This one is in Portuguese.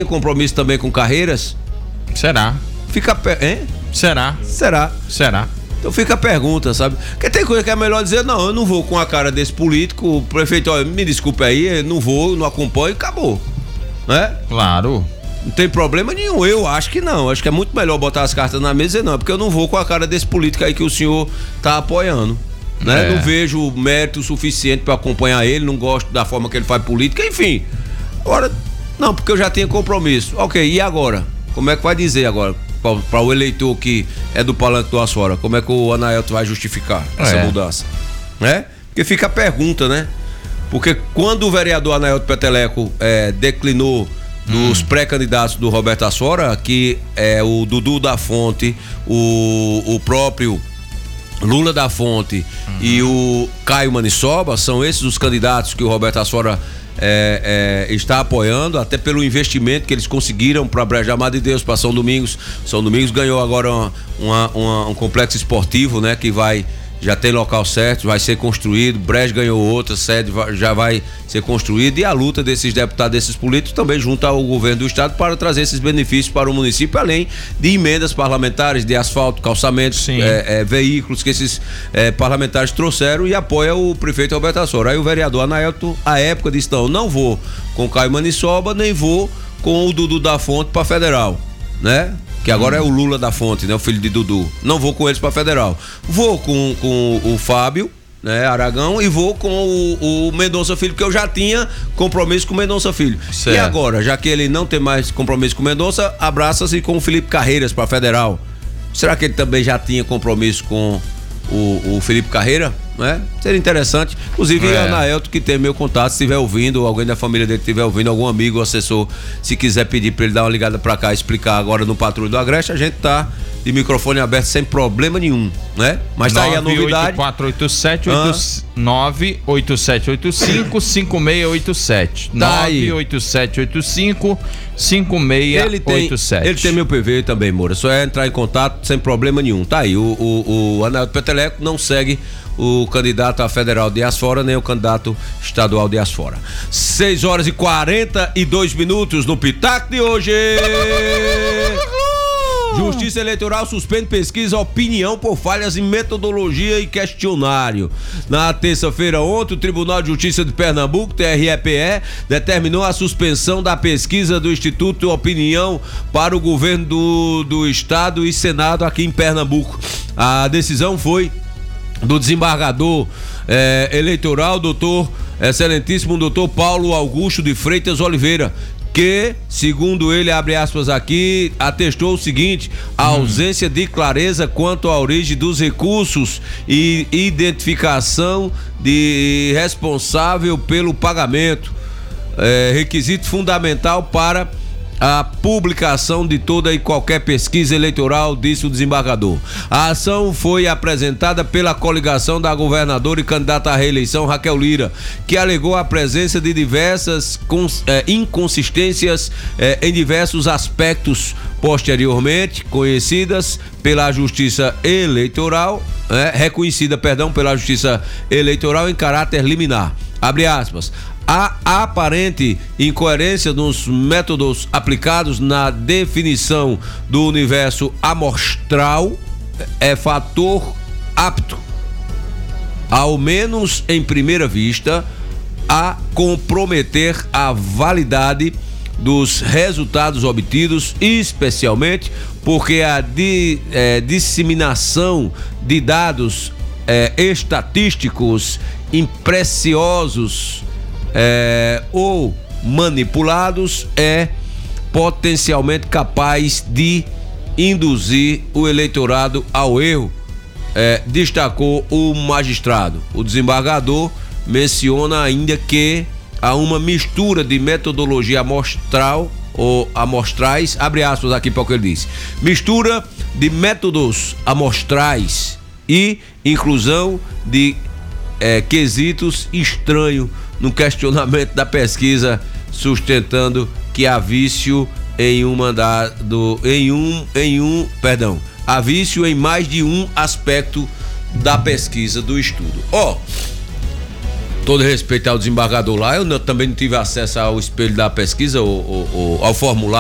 compromisso também com Carreiras? Será? Hein? Será? Então fica a pergunta, sabe? Porque tem coisa que é melhor dizer, não, eu não vou com a cara desse político, o prefeito, olha, me desculpe aí, eu não vou, não acompanho, acabou. Né? Claro. Não tem problema nenhum, eu acho que não. Acho que é muito melhor botar as cartas na mesa e não, porque eu não vou com a cara desse político aí que o senhor tá apoiando. Né? Não vejo mérito suficiente para acompanhar ele, não gosto da forma que ele faz política, enfim. Agora, não, porque eu já tenho compromisso. Ok, e agora? Como é que vai dizer agora para o eleitor que é do Palanque do Açores? Como é que o Anaelto vai justificar essa mudança? Né? Porque fica a pergunta, né? Porque quando o vereador Anaelto Peteleco declinou dos pré-candidatos do Roberto Açores, que é o Dudu da Fonte, o próprio Lula da Fonte e o Caio Maniçoba, são esses os candidatos que o Roberto Açores está apoiando, até pelo investimento que eles conseguiram para Brejo Amado de Deus, para São Domingos. São Domingos ganhou agora um complexo esportivo, né, que já tem local certo, vai ser construído. Brejo ganhou outra sede, já vai ser construído, e a luta desses deputados, desses políticos, também junto ao governo do estado para trazer esses benefícios para o município, além de emendas parlamentares de asfalto, calçamentos, veículos que esses parlamentares trouxeram, e apoia o prefeito Roberto Açores. Aí o vereador Anaelto, à época, disse, não vou com o Caio Maniçoba, nem vou com o Dudu da Fonte para federal, né? Que agora é o Lula da Fonte, né? O filho de Dudu. Não vou com eles para federal. Vou com o Fábio, né? Aragão, e vou com o Mendonça Filho, porque eu já tinha compromisso com o Mendonça Filho. Certo. E agora, já que ele não tem mais compromisso com o Mendonça, abraça-se com o Felipe Carreiras para federal. Será que ele também já tinha compromisso com o Felipe Carreira? Né? Seria interessante. Inclusive, Anaelto, que tem meu contato, se estiver ouvindo, alguém da família dele estiver ouvindo, algum amigo, assessor, se quiser pedir para ele dar uma ligada para cá, explicar agora no Patrulho do Agreste, a gente tá de microfone aberto sem problema nenhum, né? Mas tá aí a novidade. 98785-5687. 98785-5687. Ele tem meu PV também, Moura. Só é entrar em contato sem problema nenhum. Tá aí. O Anaelto Peteleco não segue o candidato a federal de Asfora, nem o candidato estadual de Asfora. 6h42 no Pitaco de hoje. Justiça Eleitoral suspende pesquisa opinião por falhas em metodologia e questionário. Na terça-feira ontem, o Tribunal de Justiça de Pernambuco, TREPE, determinou a suspensão da pesquisa do Instituto Opinião para o governo do estado e Senado aqui em Pernambuco. A decisão foi do desembargador eleitoral, excelentíssimo doutor Paulo Augusto de Freitas Oliveira, que, segundo ele, abre aspas aqui, atestou o seguinte: a ausência de clareza quanto à origem dos recursos e identificação de responsável pelo pagamento, requisito fundamental para a publicação de toda e qualquer pesquisa eleitoral, disse o desembargador. A ação foi apresentada pela coligação da governadora e candidata à reeleição Raquel Lira, que alegou a presença de diversas inconsistências em diversos aspectos, posteriormente conhecidas pela Justiça Eleitoral, reconhecida pela Justiça Eleitoral em caráter liminar. Abre aspas. A aparente incoerência nos métodos aplicados na definição do universo amostral é fator apto, ao menos em primeira vista, a comprometer a validade dos resultados obtidos, especialmente porque a disseminação de dados estatísticos impreciosos ou manipulados é potencialmente capaz de induzir o eleitorado ao erro, destacou o magistrado. O desembargador menciona ainda que há uma mistura de metodologia amostral ou amostrais, abre aspas aqui para o que ele disse, mistura de métodos amostrais e inclusão de quesitos estranhos no questionamento da pesquisa, sustentando que há vício há vício em mais de um aspecto da pesquisa do estudo. Todo respeito ao desembargador lá, eu também não tive acesso ao espelho da pesquisa ou ao formulário